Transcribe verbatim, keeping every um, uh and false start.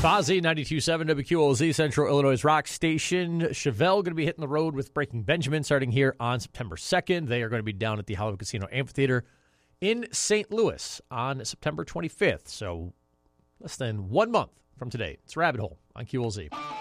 Fozzy, ninety-two point seven W Q O Z, Central Illinois Rock Station. Chevelle going to be hitting the road with Breaking Benjamin starting here on September second. They are going to be down at the Hollywood Casino Amphitheater in Saint Louis on September twenty-fifth. So less than one month from today. It's Rabbit Hole on Q L Z.